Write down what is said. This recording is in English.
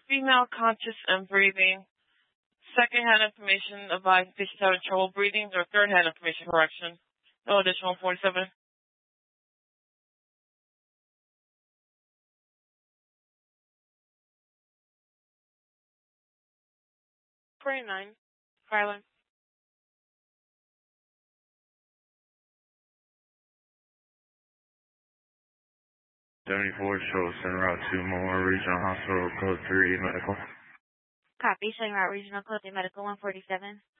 female, conscious and breathing. Second-hand information advised patients having trouble breathing, or third-hand information correction. No additional 47. 29. Silence. 74 shows en route to Memorial Regional Hospital, code 3 medical. Copy, showing route regional code 3 medical 147.